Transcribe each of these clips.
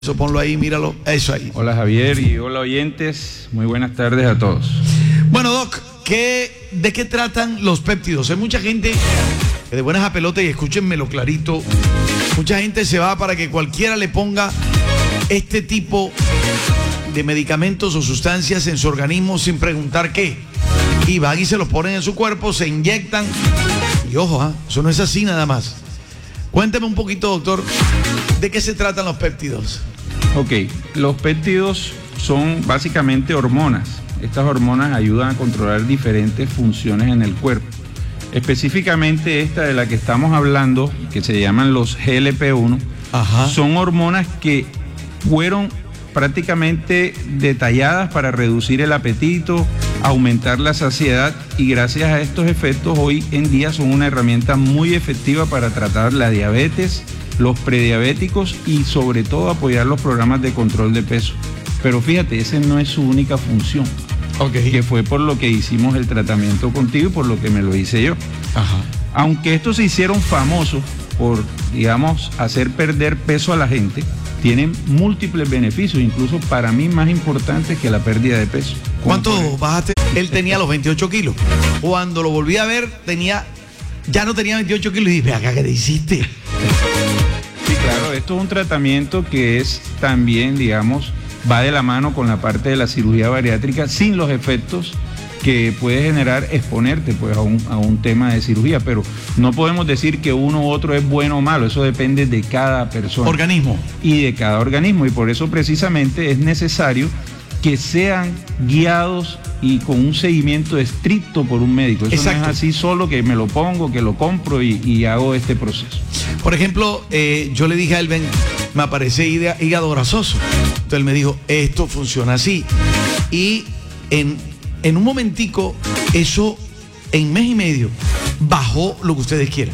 Eso ponlo ahí, míralo, eso ahí. Hola Javier y hola oyentes, muy buenas tardes a todos. Bueno, Doc, ¿de qué tratan los péptidos? Hay mucha gente que de buenas a pelota, y escúchenmelo clarito, mucha gente se va para que cualquiera le ponga este tipo de medicamentos o sustancias en su organismo sin preguntar qué. Y van y se los ponen en su cuerpo, se inyectan. Y ojo, eso no es así nada más. Cuénteme un poquito, doctor, ¿de qué se tratan los péptidos? Ok, los péptidos son básicamente hormonas. Estas hormonas ayudan a controlar diferentes funciones en el cuerpo. Específicamente esta de la que estamos hablando, que se llaman los GLP-1, son hormonas que fueron prácticamente detalladas para reducir el apetito, aumentar la saciedad, y gracias a estos efectos hoy en día son una herramienta muy efectiva para tratar la diabetes, los prediabéticos y sobre todo apoyar los programas de control de peso. Pero fíjate, esa no es su única función. Que fue por lo que hicimos el tratamiento contigo y por lo que me lo hice yo. Aunque estos se hicieron famosos por, digamos, hacer perder peso a la gente, tienen múltiples beneficios, incluso para mí más importantes que la pérdida de peso. ¿Cuánto bajaste? Él tenía los 28 kilos. Cuando lo volví a ver, ya no tenía 28 kilos y dije, acá, ¿qué te hiciste? Sí, claro, esto es un tratamiento que es también, digamos, va de la mano con la parte de la cirugía bariátrica sin los efectos que puede generar exponerte pues a un tema de cirugía, pero no podemos decir que uno u otro es bueno o malo, eso depende de cada persona. Organismo. Y de cada organismo, y por eso precisamente es necesario que sean guiados y con un seguimiento estricto por un médico. Eso no es así solo que me lo pongo, que lo compro y hago este proceso. Por ejemplo, yo le dije a Elben, me aparece hígado grasoso. Entonces él me dijo, esto funciona así. Y en un momentico, eso en mes y medio bajó lo que ustedes quieran.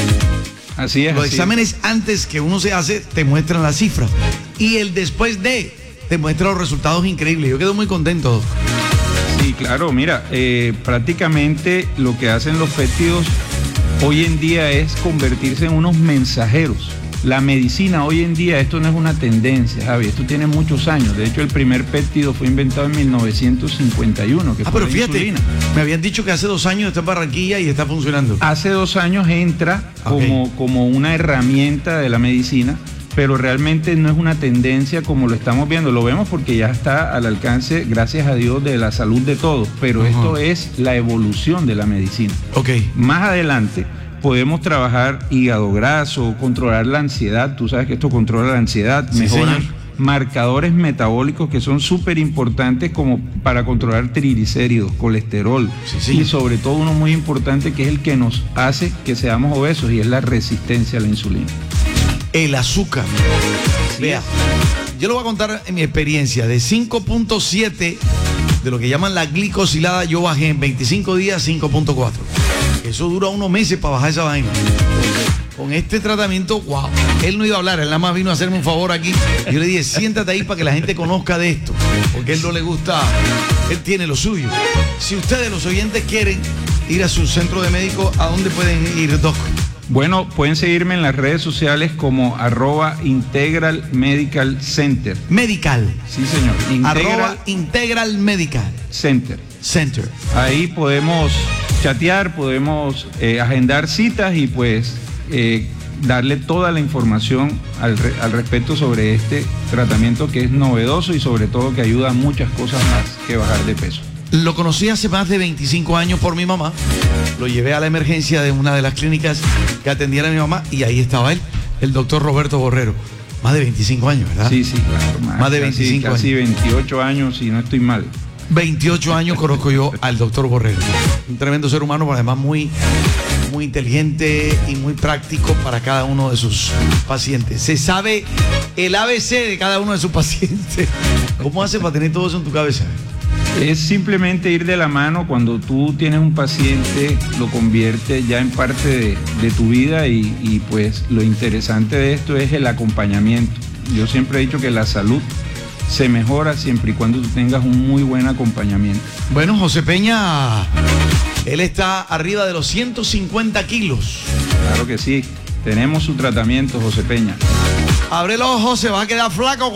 Así es. Los exámenes antes que uno se hace te muestran la cifra. Y el después te muestra los resultados increíbles. Yo quedo muy contento, doctor. Sí, claro, mira, prácticamente lo que hacen los péptidos hoy en día es convertirse en unos mensajeros. La medicina hoy en día, esto no es una tendencia, Javi, esto tiene muchos años. De hecho, el primer péptido fue inventado en 1951, que fue pero la fíjate, insulina. Me habían dicho que hace 2 años está en Barranquilla y está funcionando. Hace 2 años entra como una herramienta de la medicina, pero realmente no es una tendencia como lo estamos viendo. Lo vemos porque ya está al alcance, gracias a Dios, de la salud de todos, pero esto es la evolución de la medicina. Más adelante podemos trabajar hígado graso, controlar la ansiedad. Tú sabes que esto controla la ansiedad, mejoran marcadores metabólicos que son súper importantes como para controlar triglicéridos, colesterol y sobre todo uno muy importante que es el que nos hace que seamos obesos y es la resistencia a la insulina. El azúcar. Vea, yo le voy a contar en mi experiencia de 5.7 de lo que llaman la glicosilada, yo bajé en 25 días 5.4. Eso dura unos meses para bajar esa vaina. Con este tratamiento, wow. Él no iba a hablar, él nada más vino a hacerme un favor aquí. Yo le dije, siéntate ahí para que la gente conozca de esto, porque a él no le gusta, él tiene lo suyo. Si ustedes, los oyentes, quieren ir a su centro de médico, ¿a dónde pueden ir, Doc? Bueno, pueden seguirme en las redes sociales como @Integral Medical Center. Medical. Sí, señor. Integral Medical Center. Ahí podemos chatear, podemos agendar citas y pues darle toda la información al respecto sobre este tratamiento que es novedoso y sobre todo que ayuda a muchas cosas más que bajar de peso. Lo conocí hace más de 25 años por mi mamá. Lo llevé a la emergencia de una de las clínicas que atendiera a mi mamá y ahí estaba él, el doctor Roberto Borrero. Más de 25 años, ¿verdad? Sí, claro. Más de 25 casi 28 años, si no estoy mal. 28 años conozco yo al doctor Borrero. Un tremendo ser humano, pero además muy inteligente y muy práctico para cada uno de sus pacientes. Se sabe el ABC de cada uno de sus pacientes. ¿Cómo hace para tener todo eso en tu cabeza? Es simplemente ir de la mano. Cuando tú tienes un paciente, lo convierte ya en parte de tu vida y pues lo interesante de esto es el acompañamiento. Yo siempre he dicho que la salud se mejora siempre y cuando tú tengas un muy buen acompañamiento. Bueno, José Peña, él está arriba de los 150 kilos. Claro que sí, tenemos su tratamiento, José Peña. Abre los ojos, se va a quedar flaco.